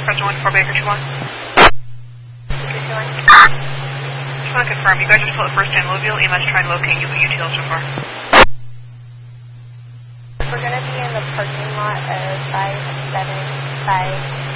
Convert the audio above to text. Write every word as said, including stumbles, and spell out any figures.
Fresno one four Baker two one. Baker two one. Just want to confirm, you guys are still at First and Louisville. E M S trying to locate you, but U T L so far. We're going to be in the parking lot of five seven five